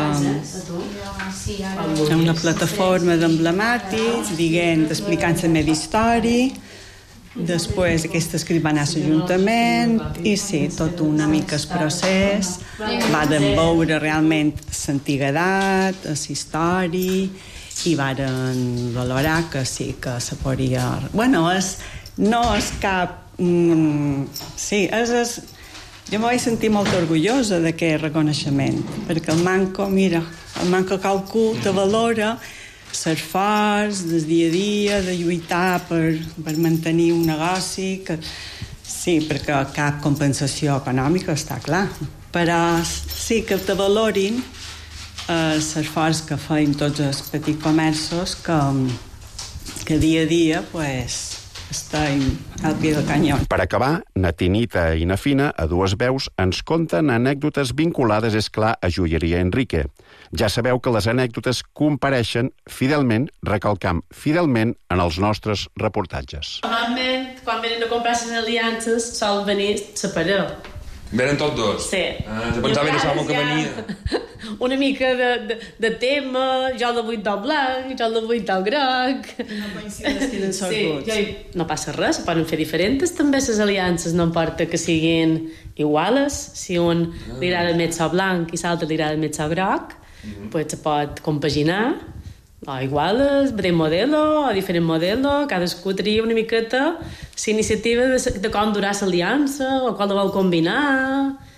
a una plataforma d'emblemàtics dient, explicant la meva història. Després aquest escrit va anar a l'Ajuntament i sí, tot una mica el procés va de veure realment l'antiguitat, la història, i varen valorar que sí, que se podria... Bueno, és, no és cap... Mm, sí, és, és, jo m'ho vaig sentir molt orgullosa d'aquest reconeixement, perquè el manco, mira, el manco qualcú te valora l'esforç del dia a dia, de lluitar per, per mantenir un negoci, que, sí, perquè cap compensació econòmica, està clar, però sí que te valorin l'esforç que feim tots els petits comerços que, que dia a dia, pues, estem al pie del canyó. Per acabar, Natinita i Nafina, a dues veus, ens conten anècdotes vinculades, és clar, a Joieria Enrique. Ja sabeu que les anècdotes compareixen fidelment, recalcam fidelment, en els nostres reportatges. Normalment, quan venen a comprar les aliances, sol venir la parella. Venen tots dos? Sí. Ah, jo pensava que era que venia... Una mica de, de, de tema, jo la vull del blanc, jo la vull del groc... No coincideixen els sí, jo, no passa res, poden fer diferents també les aliances, no importa que siguin iguales. Si un ah. li agrada més el blanc i l'altre li agrada més el groc, mm-hmm. pues se pot compaginar. O iguales, de modelo, o diferent modelo, cadascú tria una miqueta la iniciativa de, de com durar l'aliança, o com la vol combinar.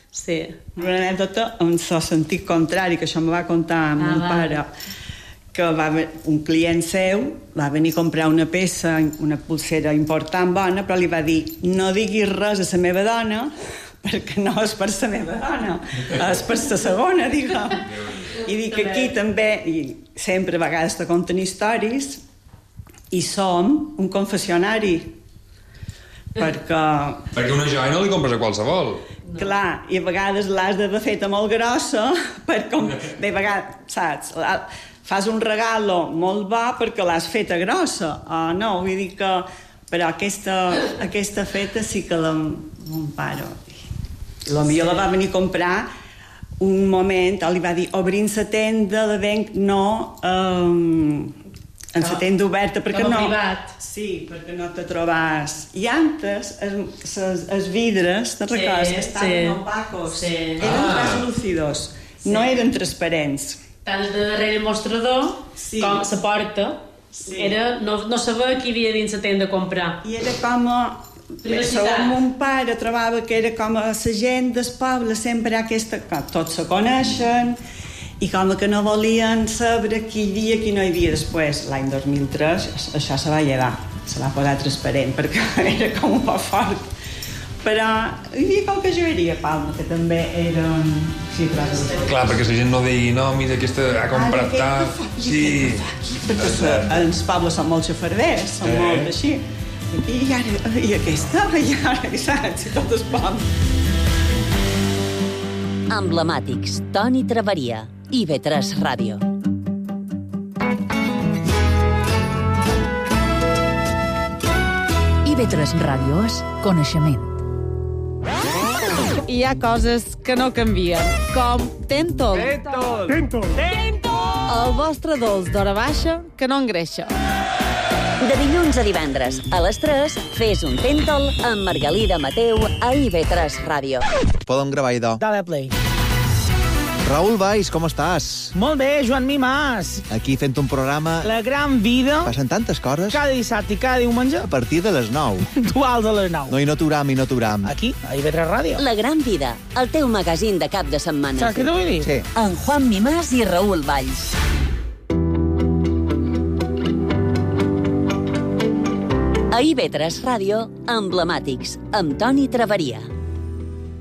Sí. Una anècdota en el sentit contrari, que això me va contar ah, mon pare, que va, un client seu va venir a comprar una peça, una pulsera important, bona, però li va dir no diguis res a la meva dona perquè no és per la meva dona, és per la segona, diguem. I dic que aquí també, i sempre a vegades te conten històries, i som un confessionari, perquè... Perquè una joia no li compres a qualsevol. No. Clar, i a vegades l'has d'haver feta molt grossa, per com... Bé, a vegades, saps, fas un regalo molt bo perquè l'has feta grossa, o no, vull dir que... Però aquesta, aquesta feta sí que la... mon pare... Potser la va venir a comprar un moment, o li va dir, obrint la tenda de venc, no... Um, en la tenda oberta, perquè no... privat. Sí, perquè no te trobes... I antes, els vidres, te'n recordes, que estaven opacos, eren translúcidos, no eren transparents. Tant de darrere el mostrador com la porta, no saber qui havia dins la tenda a comprar. I era com a... Segons mon pare trobava que era com a la gent del poble, sempre aquesta... Tots se coneixen, i com que no volien saber qui hi havia, qui no hi havia. Després, l'any dos mil tres, això se va llevar, se va posar transparent, perquè era com un poc fort. Però hi havia qualque joieria a Palma, que també era... Sí, clar, clar, perquè la gent no digui, no, mira, aquesta ha comprat tal... Sí. Perquè els pobles són molt xafarders, són eh. molt així. I ara, i aquesta, i ara, i saps, i tot es pot. Emblemàtics, Toni Traveria, I V tres Ràdio. I V tres Ràdio és coneixement. Hi ha coses que no canvien, com Tentol. Tentol! Tentol! Tentol! El vostre dolç d'hora baixa que no engreixa. De dilluns a divendres, a les tres, fes un Tentol amb Margalida Mateu a I V tres Ràdio. Podem gravar, idò. Dale play. Raül Valls, com estàs? Molt bé, Joan Mimàs. Aquí fent un programa... La gran vida. Passen tantes coses. Cada dissabte i cada diumenge. A partir de les nou. Duals a les nou. No, i no t'uram, i no t'uram. Aquí, a I V tres Ràdio. La gran vida, el teu magazín de cap de setmana. Saps què t'ho vull dir? Sí. En Juan Mimàs i Raül Valls. A I V tres Ràdio, Emblemàtics, amb Toni Traveria.